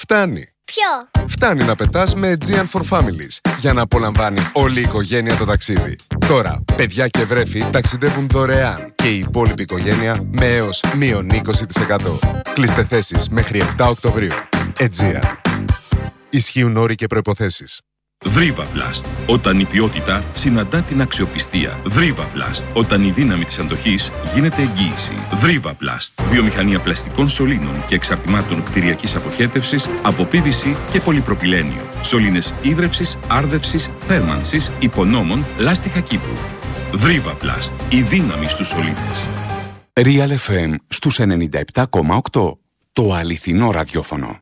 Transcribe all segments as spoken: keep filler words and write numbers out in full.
Φτάνει. Ποιο? Φτάνει να πετάς με Aegean for Families για να απολαμβάνει όλη η οικογένεια το ταξίδι. Τώρα, παιδιά και βρέφη ταξιδεύουν δωρεάν και η υπόλοιπη οικογένεια με έως μείον είκοσι τοις εκατό. Κλείστε θέσεις μέχρι επτά Οκτωβρίου. Aegean. Ισχύουν όροι και προϋποθέσεις. Δρίβαπλαστ. Όταν η ποιότητα συναντά την αξιοπιστία. Δρίβαπλαστ. Όταν η δύναμη της αντοχής γίνεται εγγύηση. Δρίβαπλαστ. Βιομηχανία πλαστικών σωλήνων και εξαρτημάτων κτηριακής αποχέτευσης από πι βι σι και πολυπροπυλένιο. Σωλήνες ίδρευσης, άρδευσης, θέρμανσης, υπονόμων, λάστιχα Κύπρου. Δρίβαπλαστ. Η δύναμη στους σωλήνες. Real εφ εμ στους ενενήντα επτά κόμμα οκτώ. Το αληθινό ραδιόφωνο.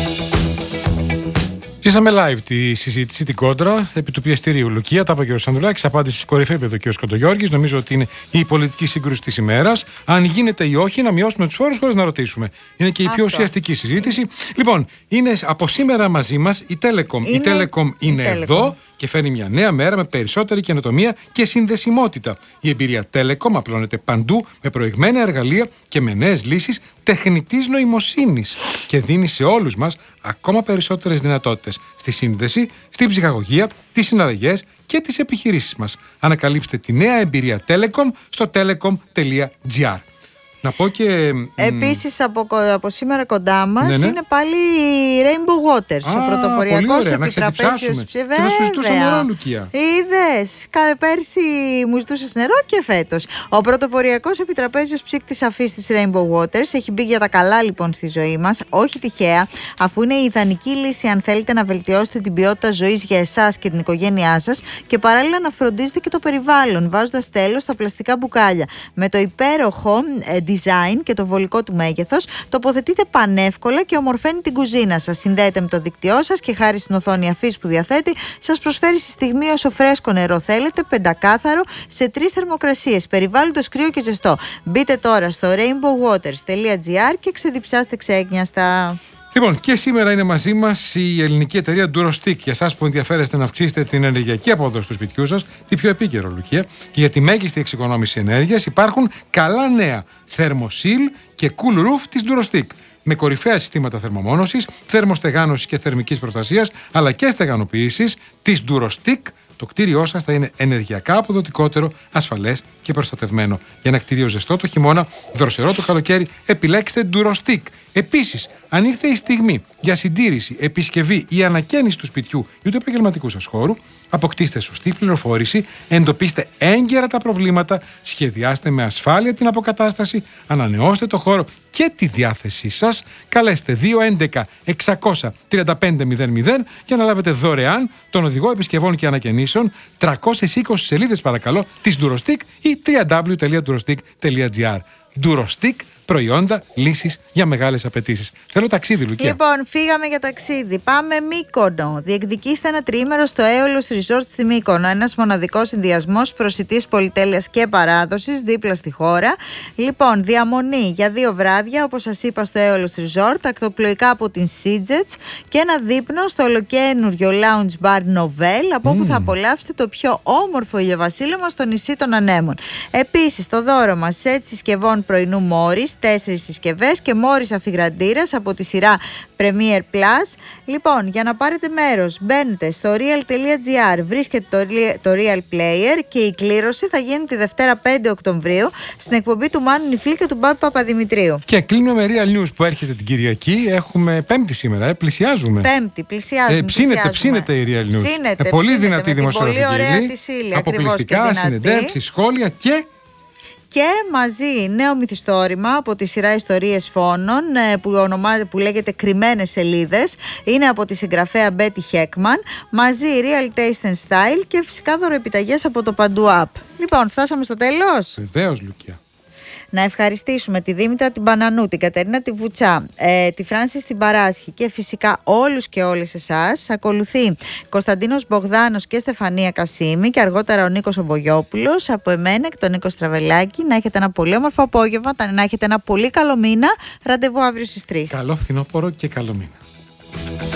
Ζήσαμε live τη συζήτηση, την κόντρα επί του πιεστηρίου. Λουκία, τα είπε ο κ. Σανδουλάκης, απάντηση κορυφαία επίπεδο ο κ. Κοντογιώργης. Νομίζω ότι είναι η πολιτική σύγκρουση της ημέρας. Αν γίνεται ή όχι, να μειώσουμε τους φόρους χωρίς να ρωτήσουμε. Είναι και η πιο ουσιαστική συζήτηση. Λοιπόν, είναι από σήμερα μαζί μας η Telecom. Είναι... Η Telecom είναι η εδώ. Telecom. Και φέρνει μια νέα μέρα με περισσότερη καινοτομία και συνδεσιμότητα. Η εμπειρία Telecom απλώνεται παντού με προηγμένα εργαλεία και με νέες λύσεις τεχνητής νοημοσύνης και δίνει σε όλους μας ακόμα περισσότερες δυνατότητες στη σύνδεση, στην ψυχαγωγία, τις συναλλαγές και τις επιχειρήσεις μας. Ανακαλύψτε τη νέα εμπειρία Telecom στο telecom τελεία gr. Να πω και... Επίσης από, από σήμερα κοντά μας ναι, ναι. είναι πάλι Rainbow Waters, Α, ο πρωτοποριακός Και επιτραπέζιος ψηφία. να σου ζητούσα νερό, Λουκία. Είδες, κάθε πέρσι μου ζητούσες νερό και φέτος. Ο πρωτοποριακός επιτραπέζιος ψύκτης αφής της Rainbow Waters έχει μπει για τα καλά λοιπόν στη ζωή μας, όχι τυχαία, αφού είναι η ιδανική λύση αν θέλετε να βελτιώσετε την ποιότητα ζωής για εσάς και την οικογένειά σας και παράλληλα να φροντίζετε και το περιβάλλον, βάζοντας τέλος στα πλαστικά μπουκάλια. Με το υπέροχο design και το βολικό του μέγεθος, τοποθετείτε πανεύκολα και ομορφαίνει την κουζίνα σας. Συνδέεται με το δίκτυό σας και χάρη στην οθόνη αφής που διαθέτει, σας προσφέρει στη στιγμή όσο φρέσκο νερό θέλετε, πεντακάθαρο, σε τρεις θερμοκρασίες, περιβάλλοντος κρύο και ζεστό. Μπείτε τώρα στο rainbow waters τελεία gr και ξεδιψάστε ξέγνιαστα. Λοιπόν, και σήμερα είναι μαζί μας η ελληνική εταιρεία Durostick. Για εσάς που ενδιαφέρεστε να αυξήσετε την ενεργειακή απόδοση του σπιτιού σας, τι πιο επίκαιρο, Λουκία, και για τη μέγιστη εξοικονόμηση ενέργειας υπάρχουν καλά νέα. Thermosil και Cool Roof της Durostick. Με κορυφαία συστήματα θερμομόνωσης, θερμοστεγάνωσης και θερμικής προστασίας, αλλά και στεγανοποίησης της Durostick, το κτίριό σας θα είναι ενεργειακά αποδοτικότερο, ασφαλές και προστατευμένο. Για ένα κτίριο ζεστό το χειμώνα, δροσερό το καλοκαίρι, επιλέξτε Durostick. Επίσης, αν ήρθε η στιγμή για συντήρηση, επισκευή ή ανακαίνιση του σπιτιού ή του επαγγελματικού σας χώρου, αποκτήστε σωστή πληροφόρηση, εντοπίστε έγκαιρα τα προβλήματα, σχεδιάστε με ασφάλεια την αποκατάσταση, ανανεώστε το χώρο και τη διάθεσή σας. Καλέστε δύο έντεκα εξακόσια τριάντα πέντε μηδέν μηδέν για να λάβετε δωρεάν τον οδηγό επισκευών και ανακαινήσεων, τριακόσιες είκοσι σελίδες παρακαλώ της Durostick ή double-u double-u double-u τελεία durostick τελεία gr. Durostick, προϊόντα, λύσεις για μεγάλες απαιτήσεις. Θέλω ταξίδι, Λουκία. Λοιπόν, φύγαμε για ταξίδι. Πάμε Μύκονο. Διεκδικήστε ένα τριήμερο στο Aeolus Resort στη Μύκονο. Ένας μοναδικός συνδυασμός προσιτής πολυτέλειας και παράδοσης δίπλα στη χώρα. Λοιπόν, διαμονή για δύο βράδια, όπως σας είπα, στο Aeolus Resort, ακτοπλοϊκά από την Seajets και ένα δείπνο στο ολοκαίνουργιο Lounge Bar Novel, από όπου mm. θα απολαύσετε το πιο όμορφο ηλιοβασίλεμα στο νησί των Ανέμων. Επίσης, το δώρο μας σετ συσκευών πρωινού Μόρις, τέσσερις συσκευές και Μόρις αφιγραντήρας από τη σειρά Premier Plus. Λοιπόν, για να πάρετε μέρος, μπαίνετε στο real τελεία gr, βρίσκετε το, το Real Player και η κλήρωση θα γίνει τη Δευτέρα πέντε Οκτωβρίου στην εκπομπή του Μάνου Νιφλή και του Μπάμπη Παπαδημητρίου. Και κλείνουμε με Real News που έρχεται την Κυριακή. Έχουμε Πέμπτη σήμερα, ε, πλησιάζουμε. Πέμπτη, πλησιάζουμε. Ε, ψήνεται, ψήνεται η Real News. Ψήνεται, ε, πολύ ψήνεται, δυνατή δημοσιογραφική. Πολύ ωραία τη ύλη, αποκλειστικά, συνεντεύξεις, σχόλια και. Και μαζί νέο μυθιστόρημα από τη σειρά Ιστορίες Φόνων που, ονομάζεται, που λέγεται Κρυμμένες Σελίδες. Είναι από τη συγγραφέα Μπέτι Χέκμαν. Μαζί Real Taste and Style και φυσικά δωροεπιταγές από το Παντού App. Λοιπόν, φτάσαμε στο τέλος. Βεβαίως, Λουκία. Να ευχαριστήσουμε τη Δήμητρα την Πανανού, την Κατερίνα τη Βουτσά, ε, τη Φράνση την Παράσχη και φυσικά όλους και όλες εσάς. Ακολουθεί Κωνσταντίνος Μπογδάνος και Στεφανία Κασίμη και αργότερα ο Νίκος Ομπογιόπουλος. Από εμένα και τον Νίκο Στραβελάκη. Να έχετε ένα πολύ όμορφο απόγευμα, να έχετε ένα πολύ καλό μήνα. Ραντεβού αύριο στις τρεις. Καλό φθινόπωρο και καλό μήνα.